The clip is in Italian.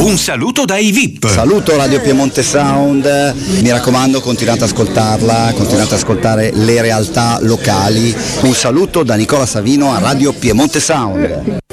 Un saluto dai VIP. Saluto Radio Piemonte Sound, mi raccomando continuate ad ascoltarla, continuate ad ascoltare le realtà locali. Un saluto da Nicola Savino a Radio Piemonte Sound.